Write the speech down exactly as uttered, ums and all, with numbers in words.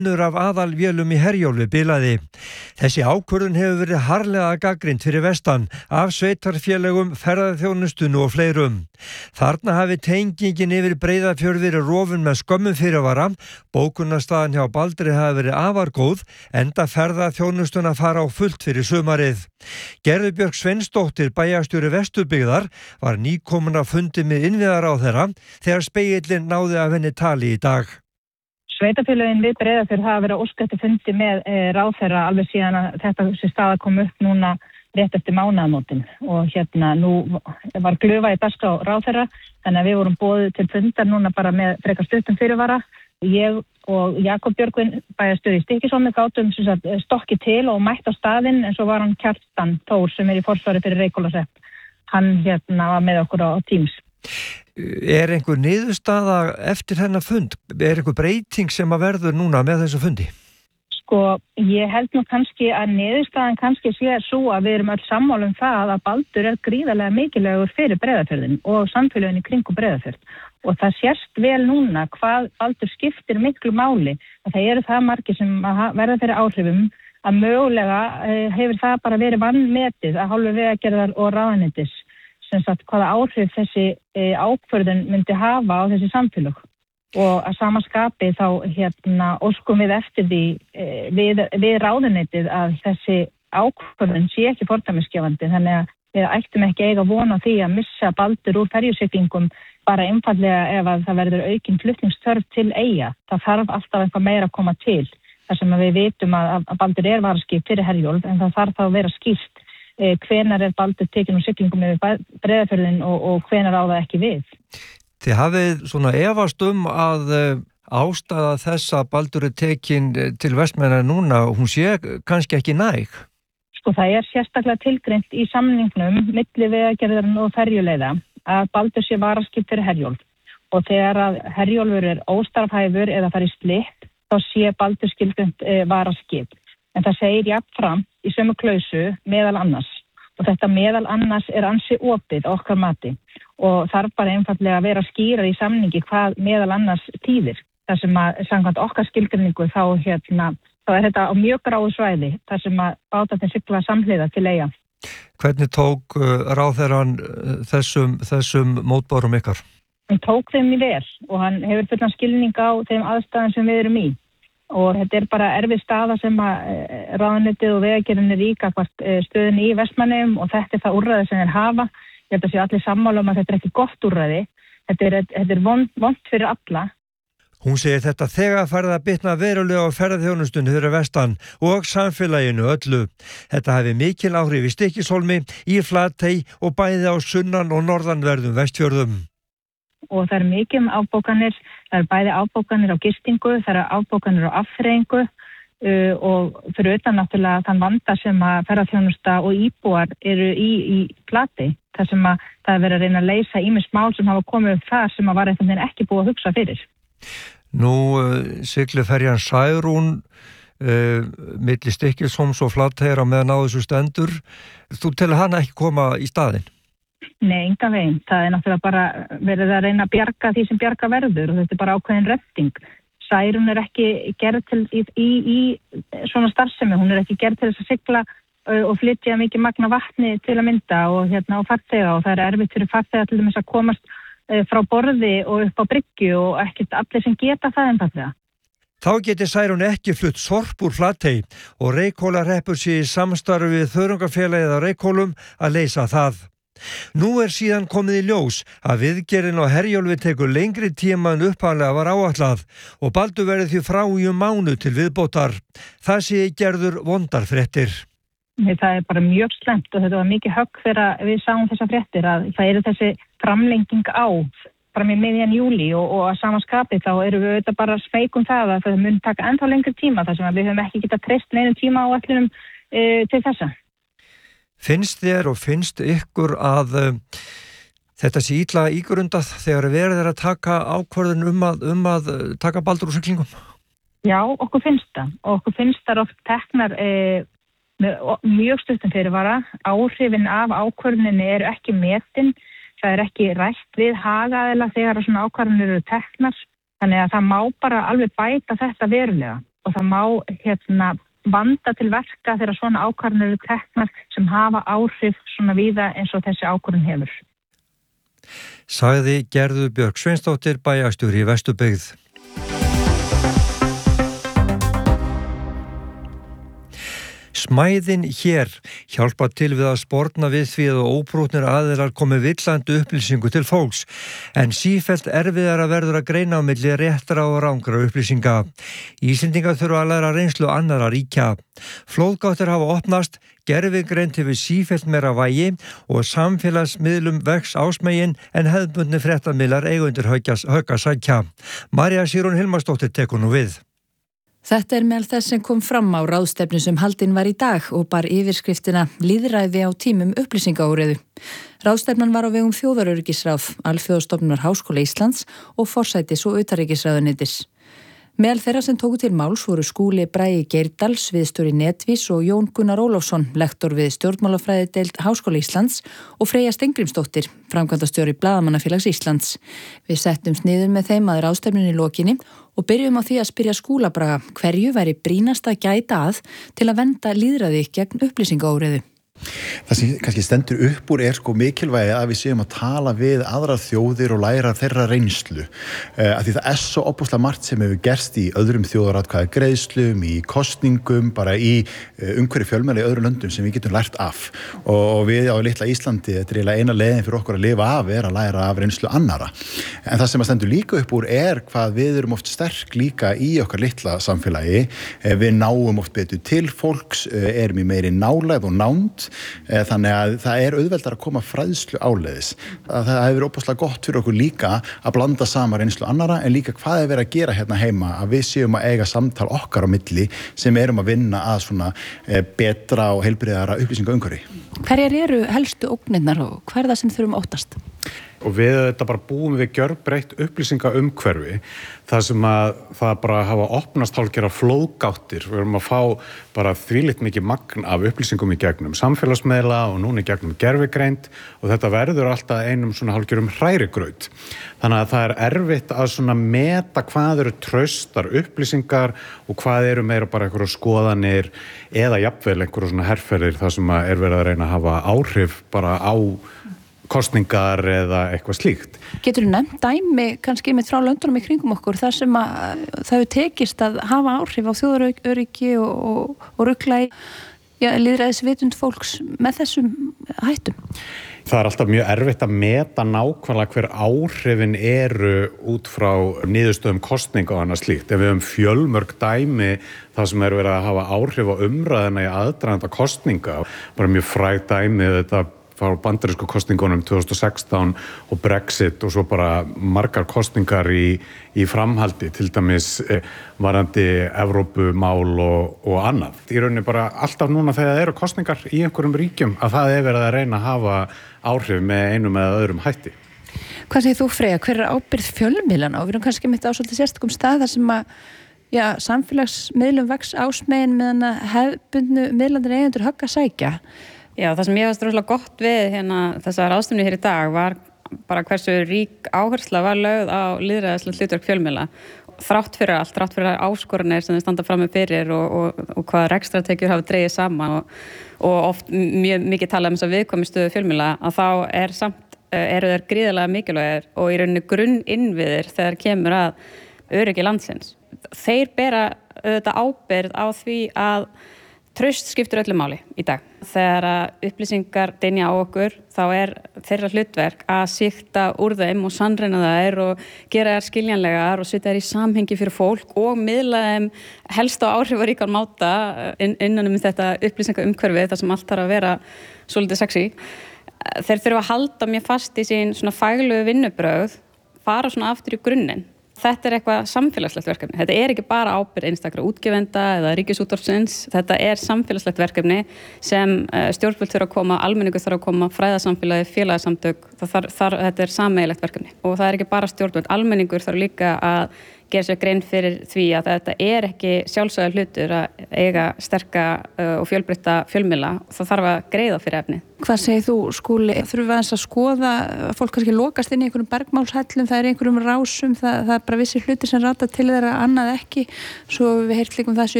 Önnur af aðalvélum í Herjólfi bilaði. Þessi ákvörðun hefur verið harðlega gagnrýnd fyrir vestan af sveitarfélögum, ferðaþjónustunu og fleirum. Þarna hafi tengingin yfir Breiðafjörð verið rofin með skömmum fyrirvara, bókunarstaðan hjá Baldri hafi verið afar góð, enda ferðaþjónustuna fara á fullt fyrir sumarið. Gerður Björk Sveinsdóttir, bæjarstjóri Vesturbyggðar, var nýkomin að fundi með innviðaráðherra þegar spegillinn náði af henni tali í dag. Sveitarfélögin við Breiðafjörð hafa verið að óska eftir fundi með e, ráðherra alveg síðan að þetta þessi staða kom upp núna rétt eftir mánaðamótin og hérna nú var glufa í dagskrá ráðherra, þannig að við vorum boðið til fundar núna bara með frekar stuttum fyrirvara. Ég og Jakob Björgvin, bæjarstjóri í Stykkishólmi, gátum stokki til og mætt á staðinn, en svo var hann Kjartan Þór sem er í forsvari fyrir Reykhólahrepп. Hann hérna var með okkur á Teams. Er einhver niðurstaða eftir hennar fund? Er einhver breyting sem að verður núna með þessu fundi? Sko, ég held nú kannski að niðurstaðan kannski sé svo að við erum öll sammála um það að Baldur er gríðarlega mikilvægur fyrir Breiðafjörðin og samfélögin í kringum Breiðafjörð. Og það sérst vel núna hvað Baldur skiptir miklu máli. Að það eru það margir sem verða fyrir áhrifum að mögulega hefur það bara verið vanmetið að hálfu Vegagerðar og ráðuneytis. Sem sagt hvaða áhrif þessi ákvörðun myndi hafa á þessi samfélög. Og að sama skapi þá hérna óskum við eftir því við, við ráðuneytið að þessi ákvörðun sé ekki fordæmisgefandi, þannig að við ættum ekki eiga von á því að missa Baldur úr ferjusiglingum bara einfaldlega ef að það verður aukin flutningsþörf til Eyja. Það þarf alltaf eitthvað meira að koma til, þar sem við vitum að, að Baldur er varaskip fyrir Herjólf, en það þarf þá að vera skýrt eh, hvenær er Baldur tekin úr siglingum yfir Breiðafjörðinn og, og hvenær á það ekki við. Þið hafið svona efast um að ástæða þess að Baldur er tekin til Vestmannaeyja núna, hún sé kannski ekki næg? Sko það er sérstaklega tilgreint í samningnum milli Vegagerðarinnar og ferjuleiða að Baldur sé varaskip fyrir Herjólf. Og þegar að Herjólfur er óstarfhæfur eða farið slipp, þá sé Baldur skilgreint e, varaskip. En það segir jafnframt í sömu klausu meðal annars. Og þetta meðal annars er ansi opið okkar mati og þarf bara einfaldlega að vera skýrar í samningi hvað meðal annars þýðir. Þar sem að samkvæmt okkar skilgreiningu þá, hérna, þá er þetta á mjög gráu svæði þar sem að bátarnir sigla samhliða til Eyja. Hvernig tók ráðherrann þessum, þessum mótbárum ykkar? Hann tók þeim í vel og hann hefur fullan skilning á þeim aðstæðum sem við erum í. Og þetta er bara erfið staða sem að ráðuneytið og Vegagerðin er í gagnvart stöðunni í Vestmannaeyjum og þetta er það úrræði sem þeir hafa. Ég held að sé allir sammála um að þetta er ekki gott úrræði. Þetta er, þetta er vond, vond fyrir alla. Hún segir þetta þegar farið að bitna verulega á ferðaþjónustunni fyrir vestan og samfélaginu öllu. Þetta hefði mikil áhrif í Stykkishólmi, í Flatey og bæði á sunnan- og norðanverðum Vestfjörðum. Og það er mikið um afbókanir, það er bæði afbókanir á gistingu, það er afbókanir á afþreyingu uh, og fyrir utan náttúrulega þann vanda sem að ferðaþjónusta og íbúar eru í, í Flatey, þar sem að það er verið að reyna að leysa ýmis mál sem hafa komið upp þar sem að var eitthvað ekki búið að hugsa fyrir. Nú uh, siglir ferjan Særún uh, milli Stykkishólms og Flateyjar á meðan á þessu stendur. Þú telur hana ekki koma í staðinn? Nei, engan veginn. Það er náttúrulega bara verið að reyna að bjarga því sem bjarga verður og þetta er bara ákveðin retting. Særún er ekki gerð til í, í, í svona starfsemi, hún er ekki gerð til þess að sigla og flytja mikið magna vatni til að mynda og hérna á farþega og það er erfitt fyrir farþega til þess að komast frá borði og upp á bryggju og ekkert allir sem geta það einfaldlega. Þá geti Særún ekki flutt sorp úr Flatey og Reykhólahreppur sé í samstarfi við þörungafélagið á Reykhólum að leysa það. Nú er síðan komið í ljós að viðgerðin á Herjólfi tekur lengri tíma en upphaflega var áætlað og Baldur verði því frá í um mánuð til viðbótar. Það sé Gerður vondar fréttir. Það er bara mjög slæmt og þetta var mikið högg þegar við sáum þessa fréttir að það eru þessi framlenging á fram í miðjan júlí og, og að sama skapi þá eru við auðvitað bara smeykum það að það mun taka ennþá lengri tíma þar sem við höfum ekki getað treyst neinum tíma á ætlunum e, til þessa. Finnst þér og finnst ykkur að uh, þetta sé illa ígrundað þegar verið er að taka ákvörðun um að, um að taka Baldur úr siglingum? Já, okkur finnst það. Og okkur finnst það oft teknar eh, með mjög stuttum fyrirvara. Áhrifin af ákvörðuninni eru ekki metin. Það er ekki rætt við hagaðila þegar svona ákvörðunir eru teknar. Þannig að það má bara alveg bæta þetta verulega. og það má hérna vanda til verka þegar svona ákvarðanir eru teknar sem hafa áhrif svona víða eins og þessi ákvörðun hefur. Sagði Gerður Björk Sveinsdóttir, bæjarstjóri í Vesturbyggð. Smæðin hér hjálpa til við að sporna við því að óprútnir aðilar komi villandi upplýsingu til fólks, en sífellt erfiðara verður að greina á milli réttra og rangra upplýsinga. Íslendingar þurfa að læra reynslu annarra ríkja. Flóðgáttir hafa opnast, gervigreind hefur sífellt meira vægi og samfélagsmiðlum vex ásmegin en hefðbundni fréttamiðlar eigundir högga sækja. María Sírún Hilmarsdóttir tekur nú við. Þetta er meðal þess sem kom fram á ráðstefnu sem haldin var í dag og bar yfirskriftina Lýðræði á tímum upplýsingaóreiðu. Ráðstefnan var á vegum Þjóðaröryggisráð, Alþjóðastofnunar Háskóla Íslands og forsætis- og utanríkisráðuneytis. Meðal þeirra sem tóku til máls voru Skúli Bragi Geirdal, sviðsstjóri Netvís og Jón Gunnar Ólafsson, lektor við stjórnmálafræðideild Háskóla Íslands og Freyja Steingrímsdóttir, framkvæmdastjóri Blaðamannafélags Íslands. Við settumst niður með þeim að ráðstefnunni lokinni og byrjum á því að spyrja Skúla Braga hverju væri brýnast að gæta að til að vernda lýðræði gegn upplýsingaóreiðu. Það sem kannski stendur upp úr er sko mikilvægi að við séum að tala við aðrar þjóðir og læra þeirra reynslu. Uh, að því það er svo opaslega margt sem hefur gerst í öðrum þjóðaratkvæða greiðslum, í kostningum, bara í uh, umhverju fjölmiðla í öðrum löndum sem við getum lært af. Og, og við á litla Íslandi, þetta er eiginlega eina leiðin fyrir okkur að lifa af er að læra af reynslu annara. En það sem að stendur líka upp úr er hvað við erum oft sterk líka í okkar litla samfélagi. Uh, við náum oft betur til fólks, uh, erum í meiri nálægð og nánd. Þannig að það er auðveldar að koma fræðslu áleiðis. Það hefur verið óbúslega gott fyrir okkur líka að blanda saman reynslu annara en líka hvað er verið að gera hérna heima, að við séum að eiga samtal okkar á milli sem erum að vinna að svona betra og heilbrigðara upplýsingaumhverfi. Hverjar eru helstu ógnirnar og hvað er það sem þurfum óttast? Og við þetta bara búum við gjörbreytt upplýsingaumhverfi þar sem að það bara hafa opnast hálfgerða flóðgáttir. Við erum að fá bara þvílíkt mikið magn af upplýsingum í gegnum samfélagsmiðla og núna í gegnum gervigreind og þetta verður alltaf einum svona hálfgerðum hrærigraut. Þannig að það er erfitt að svona meta hvað eru traustar upplýsingar og hvað eru meira bara einhverjar skoðanir eða jafnvel einhverjar svona herferðir þar sem að er verið að reyna að hafa áhrif bara á kostningar eða eitthvað slíkt. Getur þú nefnt dæmi kannski með frá löndunum í kringum okkur þar sem að það hefur tekist að hafa áhrif á þjóðaröryggi og, og, og rugla í ja, lýðræðisvitund fólks með þessum hættum? Það er alltaf mjög erfitt að meta nákvæmlega hver áhrifin eru út frá niðurstöðum kostninga og annað slíkt. Ef við höfum fjölmörg dæmi það sem er verið að hafa áhrif á umræðina í aðdraganda kostninga, bara mjög fræg dæmi þetta frá bandarísku kosningunum tvö þúsund og sextán og Brexit og svo bara margar kostningar í, í framhaldi, til dæmis eh, varandi Evrópumál og, og annað. Í rauninni bara alltaf núna þegar það eru kostningar í einhverjum ríkjum að það er verið að reyna að hafa áhrif með einum eða öðrum hætti. Hvað segir þú, Freyja? Hver er ábyrgð fjölmiðlana? Og við erum kannski mitt á svolítið sérstakum stað þar sem að já, samfélagsmiðlum vex ásmegin meðan að hefðbundnu miðlandir eigendur högg að sækja. Já, það sem ég varst rosalega gott við hérna þessa ráðstefnu hér í dag var bara hversu rík áhersla var lögð á lýðræðislegt hlutverk fjölmiðla. Þrátt fyrir allt, þrátt fyrir áskoranir sem þeir standa frammi fyrir og, og, og hvað rekstratekjur hafa dregið saman og, og oft mjög mikið talað um þess að viðkomi stöðu fjölmiðla að þá er samt, eru þeir gríðarlega mikilvægir og í rauninni grunninnviðir þegar kemur að öryggi landsins. Þeir bera auðvitað ábyrgð á því að traust skiptir öllu máli í dag. Þegar upplýsingar dynja á okkur, þá er þeirra hlutverk að sikta úr þeim og sannreyna þær og gera þær skiljanlegar og setja þær í samhengi fyrir fólk og miðla þeim helst á áhrifaríkan máta innan um þetta upplýsingaumhverfi, það sem allt þarf að vera svolítið sexy. Þeir þurfa að halda mjög fast í sín svona faglegu vinnubrögð, fara svona aftur í grunninn. Þetta er eitthvað samfélagslegt verkefni. Þetta er ekki bara ábyrgð einstakra útgefenda eða ríkisútvarpsins. Þetta er samfélagslegt verkefni sem stjórnvöld þurfa að koma, almenningur þarf að koma, fræðasamfélagi, félagasamtök. Það þar, þar, þetta er sameiginlegt verkefni. Og það er ekki bara stjórnvöld. Almenningur þarf líka að gera sér grein fyrir því að þetta er ekki sjálfsögður hlutur að eiga sterka og fjölbreytta fjölmiðla, það þarf að greiða fyrir efni. Hvað segir þú, Skúli? Þurfum við aðeins að skoða, fólk kannski lokast inn í einhverjum bergmálshellum, það er einhverjum rásum, það, það er bara vissi hluti sem rata til þeirra, annað ekki, svo við heyrt líka um þessu